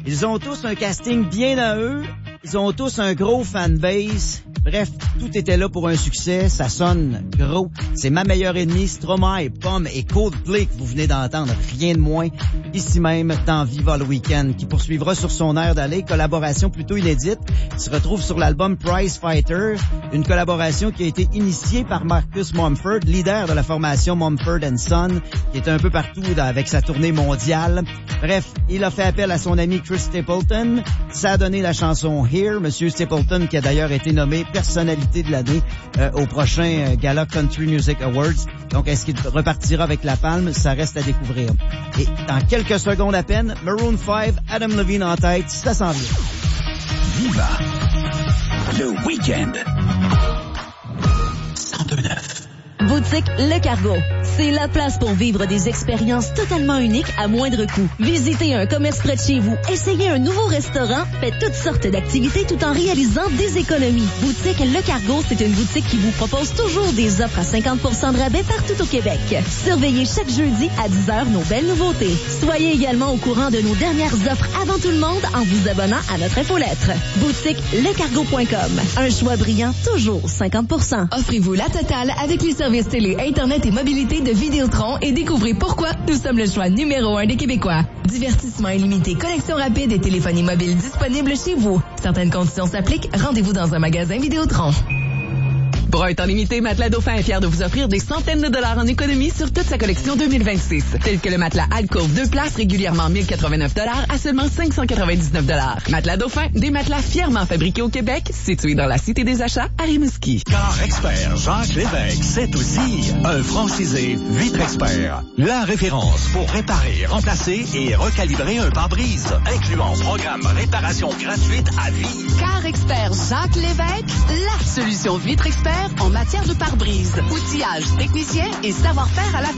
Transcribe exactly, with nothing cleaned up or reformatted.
Ils ont tous un casting bien à eux. Ils ont tous un gros fanbase. Bref, tout était là pour un succès. Ça sonne gros. C'est Ma meilleure ennemie, Stromae, Pomme et Coldplay que vous venez d'entendre. Rien de moins. Ici même, dans Viva le Weekend, qui poursuivra sur son air d'aller. Collaboration plutôt inédite. Il se retrouve sur l'album Prize Fighter. Une collaboration qui a été initiée par Marcus Mumford, leader de la formation Mumford and Son, qui est un peu partout avec sa tournée mondiale. Bref, il a fait appel à son ami Chris Stapleton. Ça a donné la chanson Here. Monsieur Stapleton, qui a d'ailleurs été nommé personnalité de l'année euh, au prochain euh, Gala Country Music Awards. Donc, est-ce qu'il repartira avec la palme? Ça reste à découvrir. Et dans quelques secondes à peine, Maroon five, Adam Levine en tête, ça s'en vient. Viva le Weekend. cent deux neuf. Boutique Le Cargo. C'est la place pour vivre des expériences totalement uniques à moindre coût. Visitez un commerce près de chez vous, essayez un nouveau restaurant, faites toutes sortes d'activités tout en réalisant des économies. Boutique Le Cargo, c'est une boutique qui vous propose toujours des offres à cinquante pour cent de rabais partout au Québec. Surveillez chaque jeudi à dix heures nos belles nouveautés. Soyez également au courant de nos dernières offres avant tout le monde en vous abonnant à notre infolettre. Boutique le cargo point com. Un choix brillant, toujours cinquante pour cent. Offrez-vous la totale avec les services télé, Internet et mobilité de Vidéotron et découvrez pourquoi nous sommes le choix numéro un des Québécois. Divertissement illimité, connexion rapide et téléphonie mobile disponible chez vous. Certaines conditions s'appliquent. Rendez-vous dans un magasin Vidéotron. Pour un temps limité, Matelas Dauphin est fier de vous offrir des centaines de dollars en économie sur toute sa collection deux mille vingt-six. Tel que le matelas Alcove deux places régulièrement mille quatre-vingt-neuf dollars à seulement cinq cent quatre-vingt-dix-neuf dollars. Matelas Dauphin, des matelas fièrement fabriqués au Québec, situés dans la Cité des Achats à Rimouski. Car Expert Jacques Lévesque, c'est aussi un franchisé Vitre Expert. La référence pour réparer, remplacer et recalibrer un pare-brise, incluant programme réparation gratuite à vie. Car Expert Jacques Lévesque, la solution Vitre Expert en matière de pare-brise, outillage, technicien et savoir-faire à la